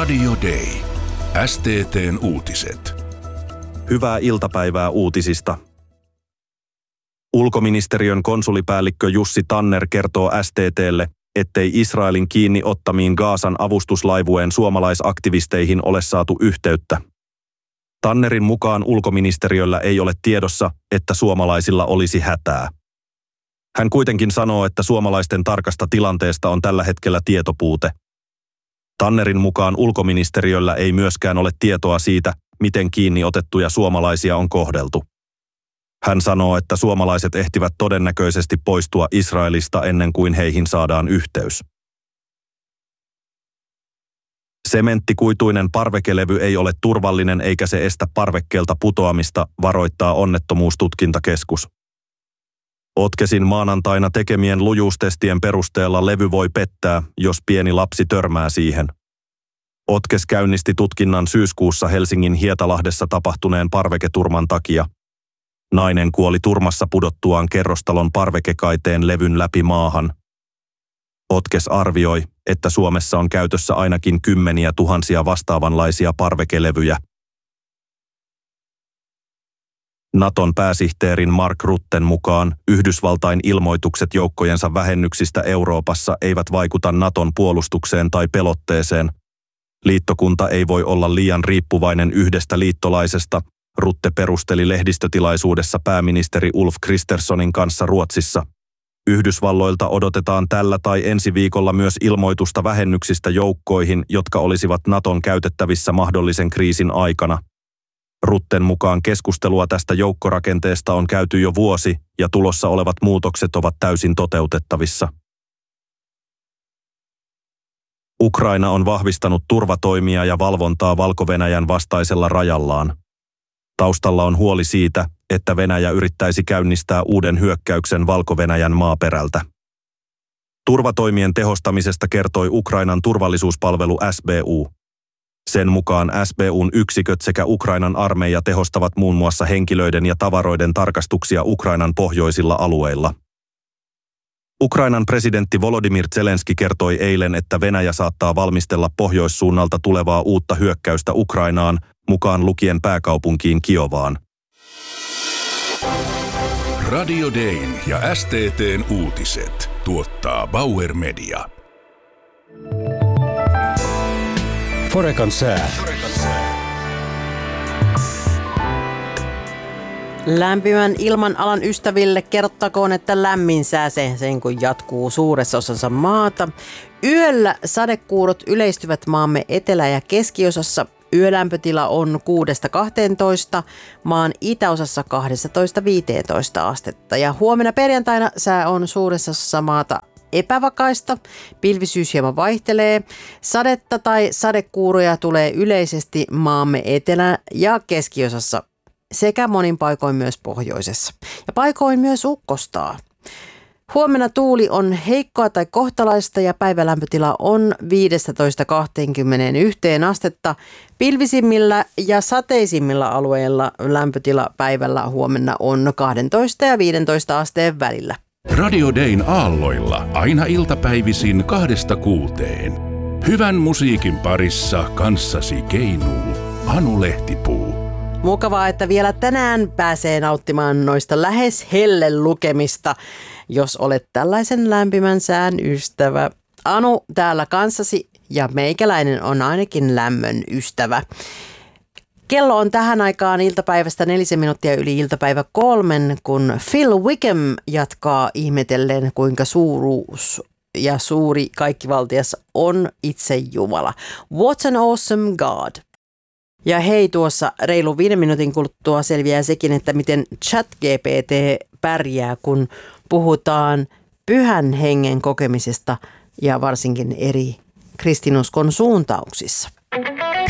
Radio Day. STT:n uutiset. Hyvää iltapäivää uutisista. Ulkoministeriön konsulipäällikkö Jussi Tanner kertoo STT:lle, ettei Israelin kiinni ottamiin Gazan avustuslaivueen suomalaisaktivisteihin ole saatu yhteyttä. Tannerin mukaan ulkoministeriöllä ei ole tiedossa, että suomalaisilla olisi hätää. Hän kuitenkin sanoo, että suomalaisten tarkasta tilanteesta on tällä hetkellä tietopuute. Tannerin mukaan ulkoministeriöllä ei myöskään ole tietoa siitä, miten kiinni otettuja suomalaisia on kohdeltu. Hän sanoo, että suomalaiset ehtivät todennäköisesti poistua Israelista ennen kuin heihin saadaan yhteys. Sementtikuituinen parvekelevy ei ole turvallinen eikä se estä parvekkeelta putoamista, varoittaa onnettomuustutkintakeskus. Otkesin maanantaina tekemien lujuustestien perusteella levy voi pettää, jos pieni lapsi törmää siihen. Otkes käynnisti tutkinnan syyskuussa Helsingin Hietalahdessa tapahtuneen parveketurman takia. Nainen kuoli turmassa pudottuaan kerrostalon parvekekaiteen levyn läpi maahan. Otkes arvioi, että Suomessa on käytössä ainakin kymmeniä tuhansia vastaavanlaisia parvekelevyjä. Naton pääsihteerin Mark Rutten mukaan Yhdysvaltain ilmoitukset joukkojensa vähennyksistä Euroopassa eivät vaikuta Naton puolustukseen tai pelotteeseen. Liittokunta ei voi olla liian riippuvainen yhdestä liittolaisesta, Rutte perusteli lehdistötilaisuudessa pääministeri Ulf Kristerssonin kanssa Ruotsissa. Yhdysvalloilta odotetaan tällä tai ensi viikolla myös ilmoitusta vähennyksistä joukkoihin, jotka olisivat Naton käytettävissä mahdollisen kriisin aikana. Rutten mukaan keskustelua tästä joukkorakenteesta on käyty jo vuosi ja tulossa olevat muutokset ovat täysin toteutettavissa. Ukraina on vahvistanut turvatoimia ja valvontaa Valko-Venäjän vastaisella rajallaan. Taustalla on huoli siitä, että Venäjä yrittäisi käynnistää uuden hyökkäyksen Valko-Venäjän maaperältä. Turvatoimien tehostamisesta kertoi Ukrainan turvallisuuspalvelu SBU. Sen mukaan SBUn yksiköt sekä Ukrainan armeija tehostavat muun muassa henkilöiden ja tavaroiden tarkastuksia Ukrainan pohjoisilla alueilla. Ukrainan presidentti Volodymyr Zelenski kertoi eilen, että Venäjä saattaa valmistella pohjoissuunnalta tulevaa uutta hyökkäystä Ukrainaan, mukaan lukien pääkaupunkiin Kiovaan. Radio Dayn ja STT:n uutiset tuottaa Bauer Media. Forekan sää. Lämpimän ilmanalan ystäville kerrottakoon, että lämmin sää sen kun jatkuu suuressa osassa maata. Yöllä sadekuurot yleistyvät maamme etelä- ja keskiosassa. Yölämpötila on 6-12, maan itäosassa 12-15 astetta. Ja huomenna perjantaina sää on suuressa osassa maata epävakaista, pilvisyys hieman vaihtelee, sadetta tai sadekuuroja tulee yleisesti maamme etelä- ja keskiosassa sekä monin paikoin myös pohjoisessa. Ja paikoin myös ukkostaa. Huomenna tuuli on heikkoa tai kohtalaista ja päivälämpötila on 15-21 astetta. Pilvisimmillä ja sateisimmilla alueilla lämpötila päivällä huomenna on 12 ja 15 asteen välillä. Radio Dayn aalloilla aina iltapäivisin 2-6. Hyvän musiikin parissa kanssasi keinuu Anu Lehtipuu. Mukavaa, että vielä tänään pääsee nauttimaan noista lähes hellelukemista, jos olet tällaisen lämpimän sään ystävä. Anu täällä kanssasi ja meikäläinen on ainakin lämmön ystävä. Kello on tähän aikaan iltapäivästä 4 minuuttia yli iltapäivä 3, kun Phil Wickham jatkaa ihmetellen, kuinka suuruus ja suuri kaikkivaltias on itse Jumala. What an awesome God! Ja hei, tuossa reilu 5 minuutin kuluttua selviää sekin, että miten ChatGPT pärjää, kun puhutaan pyhän hengen kokemisesta ja varsinkin eri kristinuskon suuntauksissa.